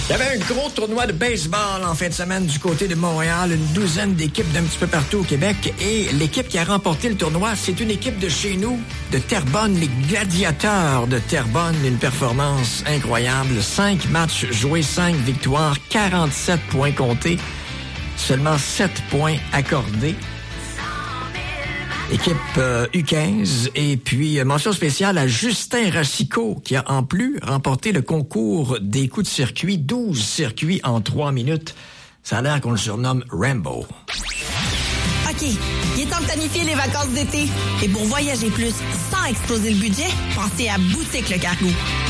Il y avait un gros tournoi de baseball en fin de semaine du côté de Montréal. Une douzaine d'équipes d'un petit peu partout au Québec. Et l'équipe qui a remporté le tournoi, c'est une équipe de chez nous, de Terrebonne, les Gladiateurs de Terrebonne. Une performance incroyable. 5 matchs joués, 5 victoires, 47 points comptés. Seulement 7 points accordés. Équipe U15. Et puis, mention spéciale à Justin Racicot, qui a en plus remporté le concours des coups de circuit. 12 circuits en 3 minutes. Ça a l'air qu'on le surnomme Rambo. OK, il est temps de planifier les vacances d'été. Et pour voyager plus sans exploser le budget, pensez à Boutique Le Cargo.